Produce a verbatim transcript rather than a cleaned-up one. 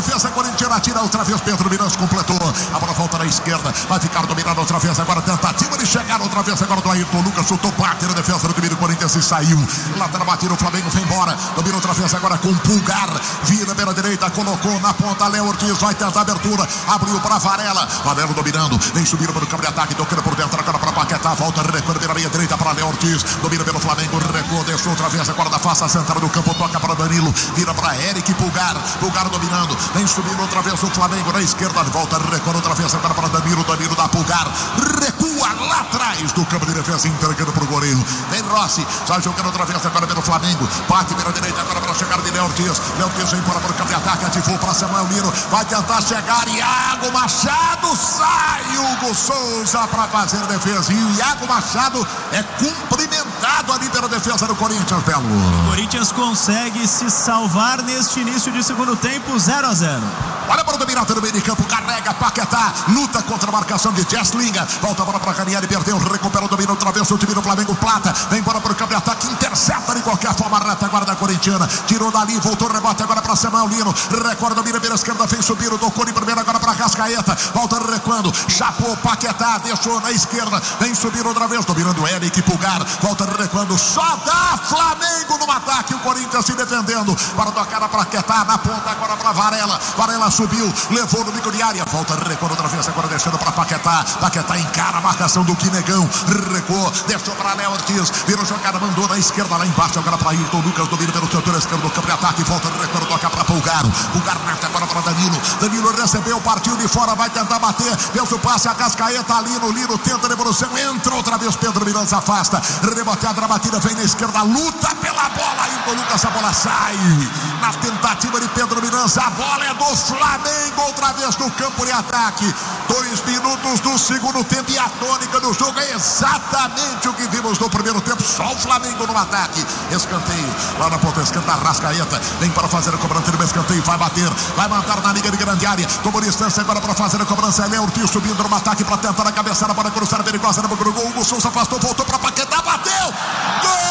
defesa corintiana, tira outra vez, Pedro Miranda completou, a bola volta na esquerda, vai ficar dominado outra vez, agora tentativa de chegar outra vez, agora do Ayrton Lucas, chutou, bate na defesa do time do Corinthians e saiu, lateral batida, o Flamengo foi embora, domina outra vez agora com Pulgar, vira pela direita, colocou na ponta, Léo Ortiz, vai tentar abertura, abriu para Varela, Varela dominando, vem subindo para o campo de ataque, tocando por dentro, agora para Paquetá, volta, recuando pela linha direita para Léo Ortiz, domina pelo Flamengo, recuou, deixou outra vez, agora da face central do campo, toca para Danilo, vira para Eric Pulgar, Pulgar dominando, vem subindo outra vez o Flamengo na esquerda, volta, recuando outra vez, agora para Danilo, Danilo da Pulgar, recua lá atrás do campo de defesa, entregando para o goleiro, vem Rossi, sai jogando outra vez, agora pelo Flamengo, bate pela direita, agora para chegar de Léo Ortiz, Léo Ortiz vem para o campo de ataque, ativou para Samuel Lino, vai tentar chegar, Iago Machado, sai Hugo Souza para fazer a defesa, e o Iago Machado é cumprimentado ali pela defesa do Corinthians, Belo. O Corinthians consegue se salvar neste início de segundo tempo, zero a zero. Olha para o dominante no meio de campo, carrega Paquetá, luta contra a marcação de Jesslinga, volta a bola para Ranieri, perdeu, recupera o domínio outra vez, o time do Flamengo, Plata, vem embora para o campo de ataque, intercepta de qualquer forma, reta guarda corintiana, tirou dali, voltou o rebote agora para Samuel Lino, recorda, domina pela esquerda, vem subindo, tocou de primeiro agora para Rascaeta, volta recuando, chapou Paquetá, deixou na esquerda, vem subindo outra vez, dominando Eric Pulgar, volta recuando, só dá Flamengo no ataque, o Corinthians se defendendo, para tocar a Paquetá, na ponta agora para Varela, Varela subiu, levou no bico de área, volta recuando outra vez, agora deixando para Paquetá, Paquetá encara a marcação do Quinegão, recuou, deixou para Léo Ortiz, virou jogada, mandou na esquerda, lá embaixo agora para Ayrton Lucas, domina pelo setor esquerdo do campo de ataque, volta recuando, toca para Pulgar, Pulgar mete agora para Danilo, Danilo recebeu, partiu de fora, vai tentar bater, deu o passe, a Cascaeta, Lino, Lino tenta a devolução, entra outra vez, Pedro Miranda afasta, reboteada, a batida vem na esquerda, luta pela bola, Ayrton Lucas, a bola sai, na tentativa de Pedro Miranda, a bola é do Flamengo, outra vez no campo de ataque, dois minutos do segundo tempo e a tônica do jogo é exatamente o que vimos no primeiro tempo, só o Flamengo no ataque, escanteio, lá na ponta esquerda, Rascaeta, vem para fazer a cobrança do escanteio, vai bater, vai matar na liga de grande área, tomou distância agora para fazer a cobrança, Léo Ortiz subindo no ataque para tentar a cabeçada para cruzar a perigosa no gol, Hugo Souza afastou, voltou para Paquetá, bateu, gol!